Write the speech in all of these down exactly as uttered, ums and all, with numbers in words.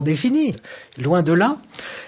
définie, loin de là.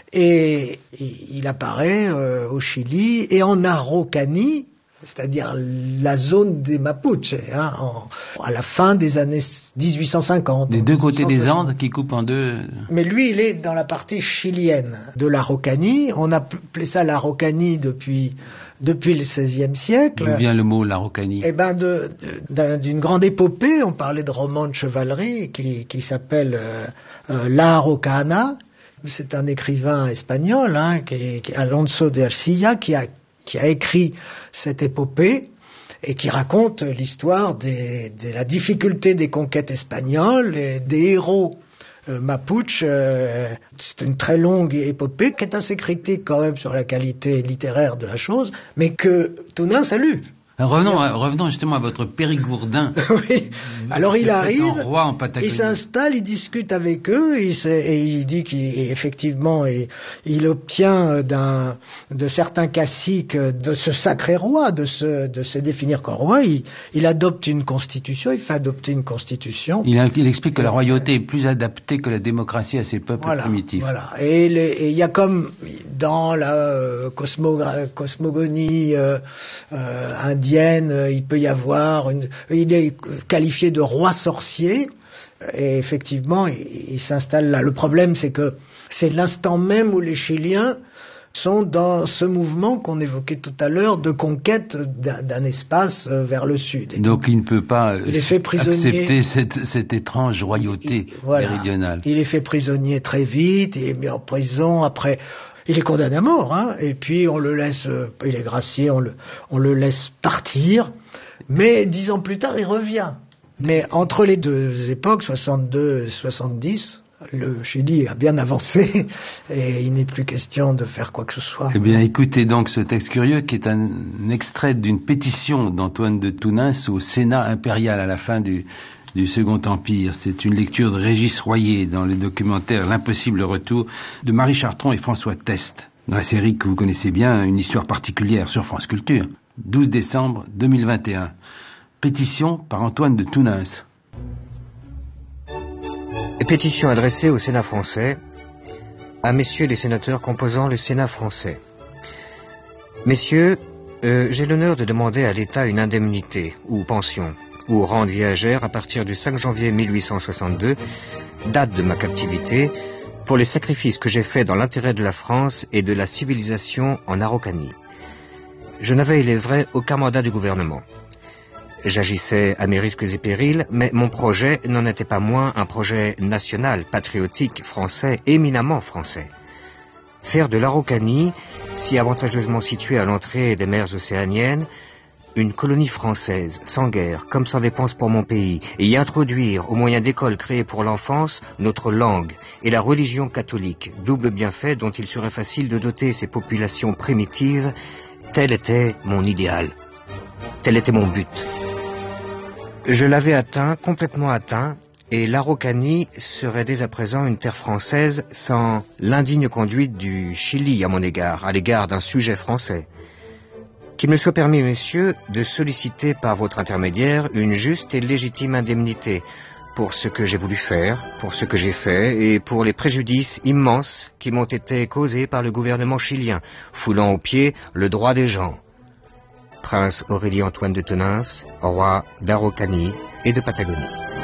Et il apparaît euh, au Chili et en Araucanie, c'est-à-dire la zone des Mapuches, hein, en, à la fin des années dix-huit cent cinquante. Des deux côtés des Andes qui coupent en deux. Mais lui, il est dans la partie chilienne de l'Araucanie. On a appelé ça l'Araucanie depuis depuis le seizième siècle. D'où vient le mot l'Araucanie? Eh ben, de, de, d'une grande épopée. On parlait de roman de chevalerie qui, qui s'appelle euh, euh, La Araucana. C'est un écrivain espagnol, hein, qui est, qui est Alonso de Ercilla, qui a qui a écrit cette épopée et qui raconte l'histoire des, de la difficulté des conquêtes espagnoles et des héros euh, mapuches. Euh, c'est une très longue épopée qui est assez critique quand même sur la qualité littéraire de la chose, mais que Tounens a lu. Revenons, à, revenons justement à votre Périgourdin. Oui. Alors il arrive, roi en Patagonie. Il s'installe, il discute avec eux, et, et il dit qu'effectivement il, il obtient d'un, de certains caciques de ce sacré roi, de se, de se définir comme roi. Il, il adopte une constitution, il fait adopter une constitution. Il, il explique que la royauté est plus adaptée que la démocratie à ses peuples voilà, primitifs. Voilà. Et il y a comme dans la euh, cosmo, cosmogonie euh, euh, indienne, il peut y avoir une, il est qualifié de roi sorcier, et effectivement, il, il s'installe là. Le problème, c'est que c'est l'instant même où les Chiliens sont dans ce mouvement qu'on évoquait tout à l'heure de conquête d'un, d'un espace vers le sud. Et donc, donc il ne peut pas il est fait accepter cette, cette étrange royauté il, voilà, méridionale. Il est fait prisonnier très vite, il est mis en prison, après il est condamné à mort, hein, et puis on le laisse, il est gracié, on le, on le laisse partir, mais dix ans plus tard il revient. Mais entre les deux époques, soixante-deux et soixante-dix, le Chili a bien avancé et il n'est plus question de faire quoi que ce soit. Eh bien, écoutez donc ce texte curieux qui est un extrait d'une pétition d'Antoine de Tounens au Sénat impérial à la fin du, du Second Empire. C'est une lecture de Régis Royer dans le documentaire L'impossible retour de Marie Chartrand et François Test, dans la série que vous connaissez bien, Une histoire particulière sur France Culture. douze décembre deux mille vingt et un. Pétition par Antoine de Tounens. Pétition adressée au Sénat français, à messieurs les sénateurs composant le Sénat français. Messieurs, euh, j'ai l'honneur de demander à l'État une indemnité, ou pension, ou rente viagère à partir du cinq janvier mille huit cent soixante-deux, date de ma captivité, pour les sacrifices que j'ai faits dans l'intérêt de la France et de la civilisation en Araucanie. Je n'avais, il est vrai, aucun mandat du gouvernement. J'agissais à mes risques et périls, mais mon projet n'en était pas moins un projet national, patriotique, français, éminemment français. Faire de l'Araucanie, si avantageusement située à l'entrée des mers océaniennes, une colonie française, sans guerre, comme sans dépense pour mon pays, et y introduire, au moyen d'écoles créées pour l'enfance, notre langue et la religion catholique, double bienfait dont il serait facile de doter ces populations primitives, tel était mon idéal. Tel était mon but. Je l'avais atteint, complètement atteint, et l'Araucanie serait dès à présent une terre française sans l'indigne conduite du Chili à mon égard, à l'égard d'un sujet français. Qu'il me soit permis, messieurs, de solliciter par votre intermédiaire une juste et légitime indemnité pour ce que j'ai voulu faire, pour ce que j'ai fait, et pour les préjudices immenses qui m'ont été causés par le gouvernement chilien, foulant aux pieds le droit des gens. Prince Aurélie-Antoine de Tounens, roi d'Araucanie et de Patagonie.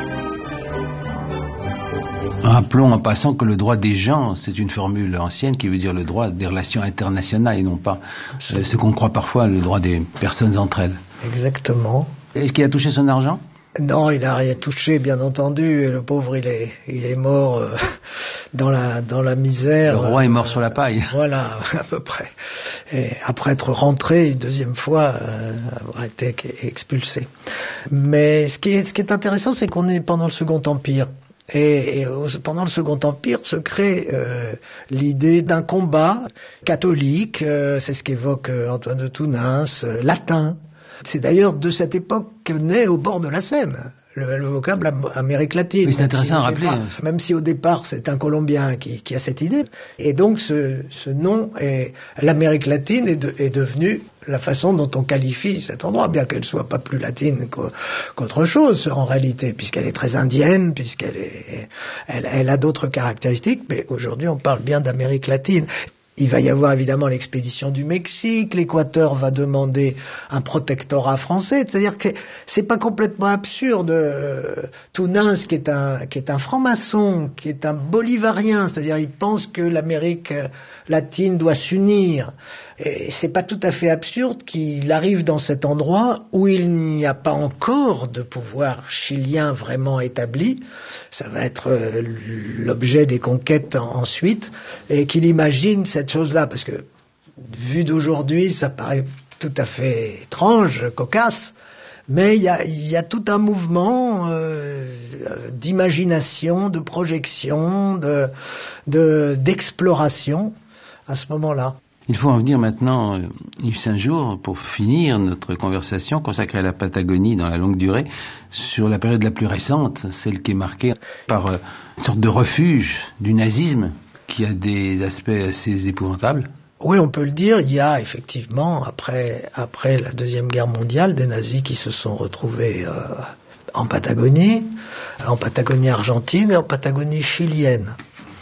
Rappelons en passant que le droit des gens, c'est une formule ancienne qui veut dire le droit des relations internationales et non pas euh, ce qu'on croit parfois, le droit des personnes entre elles. Exactement. Est-ce qu'il a touché son argent ? Non, il n'a rien touché, bien entendu. Le pauvre, il est, il est mort euh, dans la dans la misère. Le roi est mort euh, sur la paille. Voilà, à peu près. Et après être rentré une deuxième fois, euh, avoir été expulsé. Mais ce qui est, ce qui est intéressant, c'est qu'on est pendant le Second Empire. Et, et pendant le Second Empire se crée euh, l'idée d'un combat catholique, euh, c'est ce qu'évoque euh, Antoine de Tounens, euh, latin. C'est d'ailleurs de cette époque que naît Au bord de la Seine le, le vocable Amérique latine. Oui, c'est intéressant à rappeler. Départ, même si au départ c'est un Colombien qui, qui a cette idée. Et donc ce, ce nom, est, l'Amérique latine est, de, est devenue la façon dont on qualifie cet endroit, bien qu'elle soit pas plus latine qu'autre chose en réalité, puisqu'elle est très indienne, puisqu'elle est, elle, elle a d'autres caractéristiques, mais aujourd'hui on parle bien d'Amérique latine. Il va y avoir évidemment l'expédition du Mexique, l'Équateur va demander un protectorat français, c'est-à-dire que c'est pas complètement absurde. Tounens, qui est un qui est un franc-maçon, qui est un bolivarien, c'est-à-dire il pense que l'Amérique latine doit s'unir. Et c'est pas tout à fait absurde qu'il arrive dans cet endroit où il n'y a pas encore de pouvoir chilien vraiment établi. Ça va être l'objet des conquêtes ensuite, et qu'il imagine cette chose-là, parce que vu d'aujourd'hui, ça paraît tout à fait étrange, cocasse, mais il y a, y a tout un mouvement euh, d'imagination, de projection, de, de, d'exploration à ce moment-là. Il faut en venir maintenant, Yves Saint-Jour, pour finir notre conversation consacrée à la Patagonie dans la longue durée, sur la période la plus récente, celle qui est marquée par euh, une sorte de refuge du nazisme, qui a des aspects assez épouvantables. Oui, on peut le dire, il y a effectivement, après, après la Deuxième Guerre mondiale, des nazis qui se sont retrouvés euh, en Patagonie, en Patagonie argentine et en Patagonie chilienne.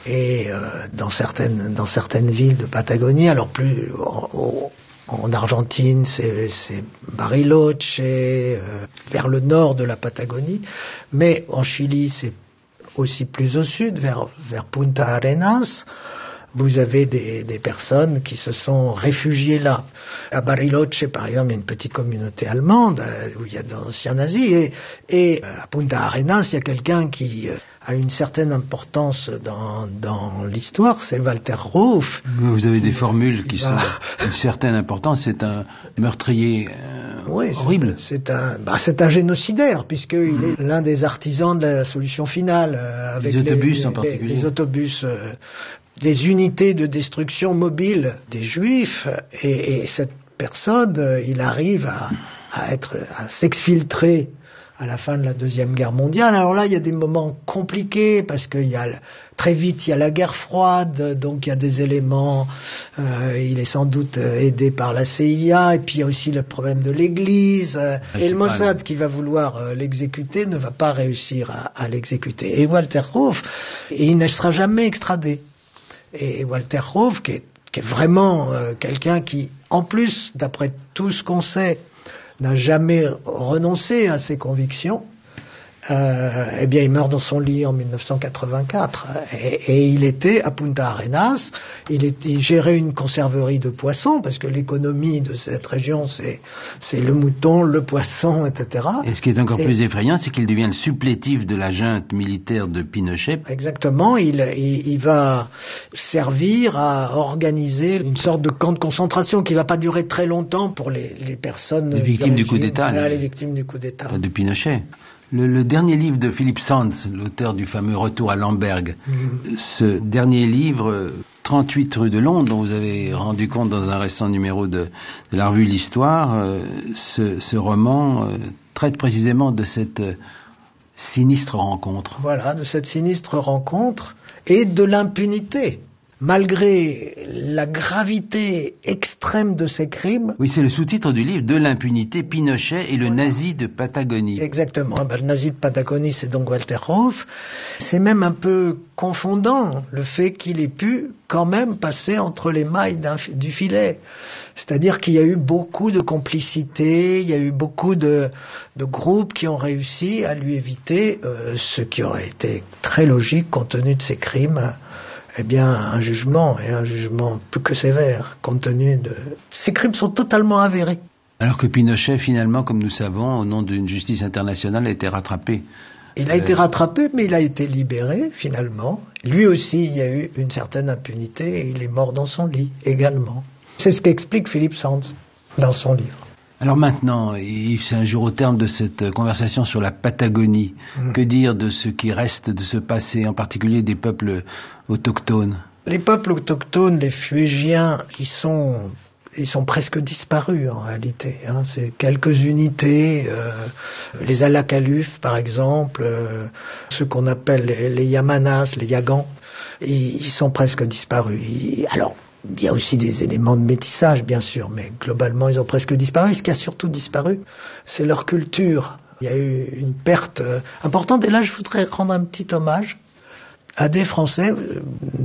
Et euh, dans certaines dans certaines villes de Patagonie, alors plus en, en Argentine, c'est, c'est Bariloche, euh, vers le nord de la Patagonie, mais en Chili, c'est aussi plus au sud, vers vers Punta Arenas. Vous avez des, des personnes qui se sont réfugiées là. À Bariloche, par exemple, il y a une petite communauté allemande où il y a d'anciens nazis. Et, et à Punta Arenas, il y a quelqu'un qui a une certaine importance dans, dans l'histoire, c'est Walter Ruff. Vous avez des formules qui sont d'une certaine importance. C'est un meurtrier euh, oui, horrible. C'est, c'est, un, bah, c'est un génocidaire, puisqu'il mmh. est l'un des artisans de la solution finale. Euh, avec les autobus les, en particulier. Les, les autobus... Euh, des unités de destruction mobile des Juifs, et, et cette personne, euh, il arrive à, à être, à s'exfiltrer à la fin de la Deuxième Guerre mondiale. Alors là, il y a des moments compliqués, parce qu'il y a, très vite, il y a la guerre froide, donc il y a des éléments, euh, il est sans doute aidé par la C I A, et puis il y a aussi le problème de l'Église, euh, et le Mossad qui va vouloir euh, l'exécuter ne va pas réussir à, à l'exécuter. Et Walter Ruff, il ne sera jamais extradé. Et Walter Ruff, qui est, qui est vraiment euh, quelqu'un qui, en plus, d'après tout ce qu'on sait, n'a jamais renoncé à ses convictions, euh, eh bien, il meurt dans son lit en dix-neuf cent quatre-vingt-quatre. Et, et il était à Punta Arenas, il, était, il gérait une conserverie de poissons, parce que l'économie de cette région, c'est, c'est le mouton, le poisson, et cetera. Et ce qui est encore et, plus effrayant, c'est qu'il devient le supplétif de la junte militaire de Pinochet. Exactement, il, il, il va servir à organiser une sorte de camp de concentration qui ne va pas durer très longtemps pour les, les personnes... Les victimes du coup d'État. Voilà, les, les victimes du coup d'État. De Pinochet. Le, le dernier livre de Philippe Sands, l'auteur du fameux Retour à Lemberg, mmh. ce dernier livre, trente-huit rue de Londres, dont vous avez rendu compte dans un récent numéro de, de la revue L'Histoire, euh, ce, ce roman euh, traite précisément de cette euh, sinistre rencontre. Voilà, de cette sinistre rencontre et de l'impunité. Malgré la gravité extrême de ces crimes... Oui, c'est le sous-titre du livre, de l'impunité, Pinochet et le voilà. nazi de Patagonie. Exactement. Ben, le nazi de Patagonie, c'est donc Walter Ruff. C'est même un peu confondant le fait qu'il ait pu quand même passer entre les mailles d'un, du filet. C'est-à-dire qu'il y a eu beaucoup de complicité, il y a eu beaucoup de, de groupes qui ont réussi à lui éviter euh, ce qui aurait été très logique compte tenu de ses crimes. Eh bien, un jugement, et un jugement plus que sévère, compte tenu de... Ces crimes sont totalement avérés. Alors que Pinochet, finalement, comme nous savons, au nom d'une justice internationale, a été rattrapé. Il a euh... été rattrapé, mais il a été libéré, finalement. Lui aussi, il y a eu une certaine impunité, et il est mort dans son lit, également. C'est ce qu'explique Philippe Sands dans son livre. Alors maintenant, Yves Saint-Jour, au terme de cette conversation sur la Patagonie, mmh. que dire de ce qui reste de ce passé, en particulier des peuples autochtones ? Les peuples autochtones, les Fuégiens, ils sont ils sont presque disparus en réalité. Hein. C'est quelques unités, euh, les Alakaluf par exemple, euh, ceux qu'on appelle les, les Yamanas, les Yagans, ils, ils sont presque disparus. Ils, alors, il y a aussi des éléments de métissage bien sûr, mais globalement ils ont presque disparu. Ce qui a surtout disparu, c'est leur culture. Il y a eu une perte euh, importante, et là je voudrais rendre un petit hommage à des Français,